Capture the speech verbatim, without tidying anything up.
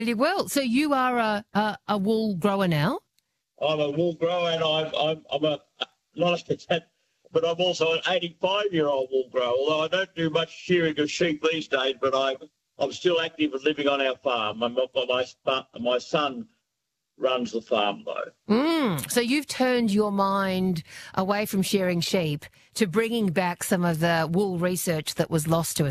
Really well. So you are a, a, a wool grower now? I'm a wool grower and I'm, I'm, I'm a, not a but I'm also an eighty-five-year-old wool grower, although I don't do much shearing of sheep these days, but I'm, I'm still active and living on our farm. My, my, my son runs the farm, though. Mm, so you've turned your mind away from shearing sheep to bringing back some of the wool research that was lost to us.